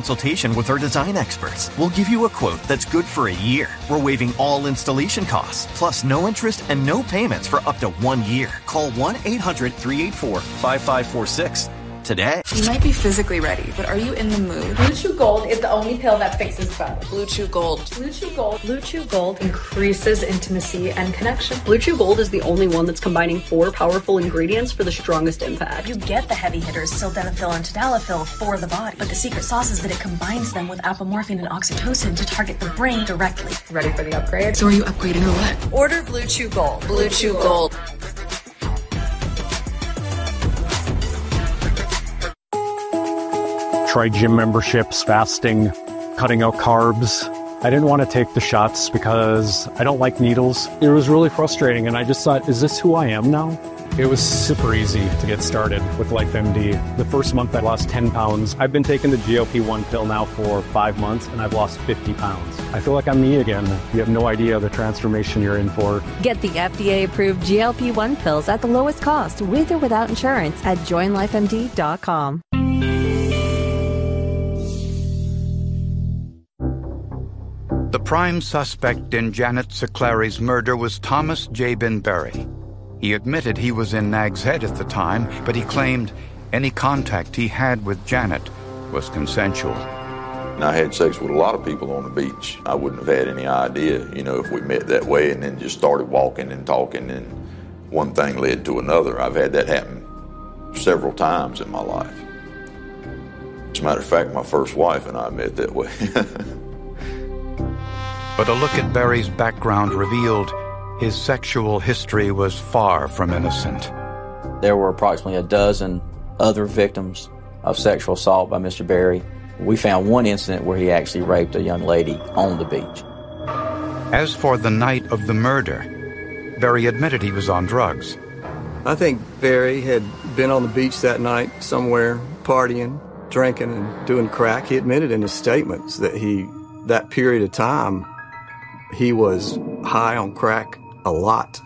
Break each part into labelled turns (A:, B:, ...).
A: consultation with our design experts. We'll give you a quote that's good for a year. We're waiving all installation costs, plus no interest and no payments for up to 1 year. Call 1-800-384-5546 today.
B: You might be physically ready, but are you in the mood?
C: Blue Chew Gold is the only pill that fixes both.
B: Blue Chew Gold.
C: Blue Chew Gold.
D: Blue Chew Gold increases intimacy and connection. Blue Chew Gold is the only one that's combining 4 powerful ingredients for the strongest impact.
E: You get the heavy hitters, sildenafil and tadalafil, for the body, but the secret sauce is that it combines them with apomorphine and oxytocin to target the brain directly.
C: Ready for the upgrade?
B: So are you upgrading or what?
E: Order Blue Chew Gold.
B: Blue Chew Gold.
F: Tried gym memberships, fasting, cutting out carbs. I didn't want to take the shots because I don't like needles. It was really frustrating, and I just thought, is this who I am now? It was super easy to get started with LifeMD. The first month I lost 10 pounds. I've been taking the GLP-1 pill now for 5 months, and I've lost 50 pounds. I feel like I'm me again. You have no idea the transformation you're in for.
G: Get the FDA-approved GLP-1 pills at the lowest cost, with or without insurance, at joinlifemd.com.
H: The prime suspect in Janet Siclari's murder was Thomas J. Benberry. He admitted he was in Nag's Head at the time, but he claimed any contact he had with Janet was consensual.
I: And I had sex with a lot of people on the beach. I wouldn't have had any idea, if we met that way and then just started walking and talking and one thing led to another. I've had that happen several times in my life. As a matter of fact, my first wife and I met that way.
H: But a look at Berry's background revealed his sexual history was far from innocent.
J: There were approximately a dozen other victims of sexual assault by Mr. Berry. We found one incident where he actually raped a young lady on the beach.
H: As for the night of the murder, Berry admitted he was on drugs.
K: I think Berry had been on the beach that night somewhere, partying, drinking, and doing crack. He admitted in his statements that that period of time, he was high on crack a lot.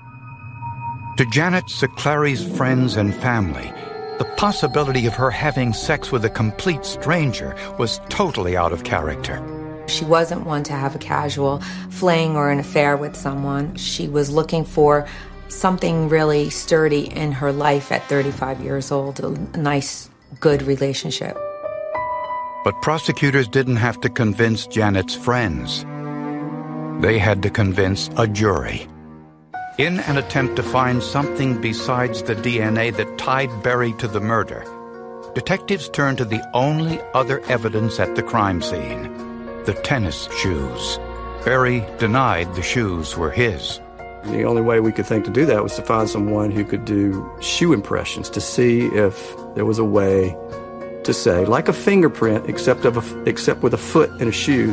H: To Janet Siclari's friends and family, the possibility of her having sex with a complete stranger was totally out of character.
L: She wasn't one to have a casual fling or an affair with someone. She was looking for something really sturdy in her life at 35 years old, a nice, good relationship.
H: But prosecutors didn't have to convince Janet's friends. They had to convince a jury. In an attempt to find something besides the DNA that tied Berry to the murder, detectives turned to the only other evidence at the crime scene, the tennis shoes. Berry denied the shoes were his.
K: The only way we could think to do that was to find someone who could do shoe impressions to see if there was a way to say, like a fingerprint, except with a foot in a shoe.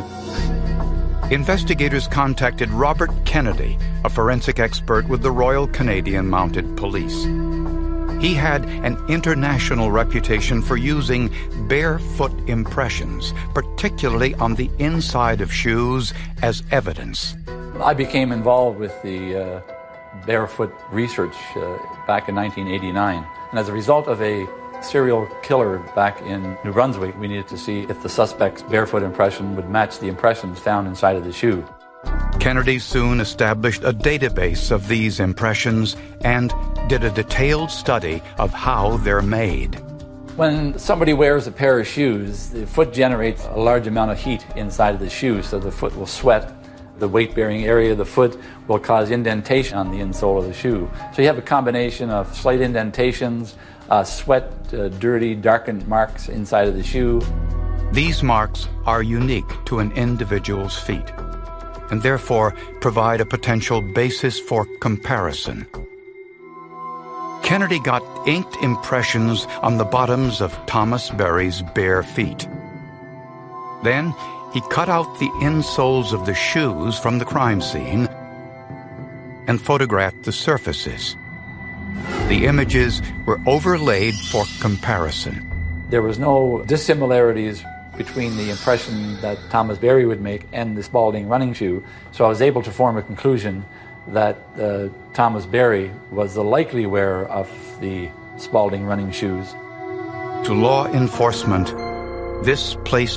H: Investigators contacted Robert Kennedy, a forensic expert with the Royal Canadian Mounted Police. He had an international reputation for using barefoot impressions, particularly on the inside of shoes, as evidence.
M: I became involved with the barefoot research back in 1989. And as a result of a serial killer back in New Brunswick, we needed to see if the suspect's barefoot impression would match the impressions found inside of the shoe.
H: Kennedy soon established a database of these impressions and did a detailed study of how they're made.
M: When somebody wears a pair of shoes, the foot generates a large amount of heat inside of the shoe, so the foot will sweat. The weight-bearing area of the foot will cause indentation on the insole of the shoe. So you have a combination of slight indentations, sweat, dirty, darkened marks inside of the shoe.
H: These marks are unique to an individual's feet and therefore provide a potential basis for comparison. Kennedy got inked impressions on the bottoms of Thomas Berry's bare feet. Then he cut out the insoles of the shoes from the crime scene and photographed the surfaces. The images were overlaid for comparison.
M: There was no dissimilarities between the impression that Thomas Berry would make and the Spalding running shoe, so I was able to form a conclusion that Thomas Berry was the likely wearer of the Spalding running shoes.
H: To law enforcement, this placed